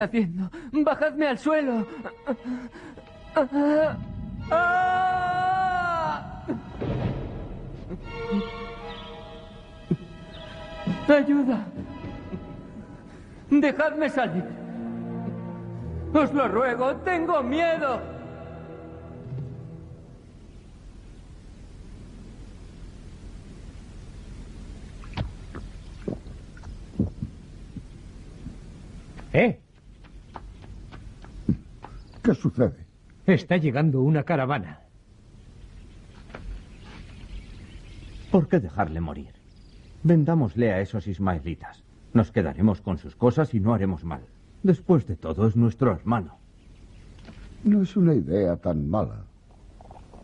haciendo? ¡Bajadme al suelo! ¡Ayuda! ¡Dejadme salir! ¡Os lo ruego! ¡Tengo miedo! ¿Qué sucede? Está llegando una caravana. ¿Por qué dejarle morir? Vendámosle a esos ismaelitas. Nos quedaremos con sus cosas y no haremos mal. Después de todo, es nuestro hermano. No es una idea tan mala.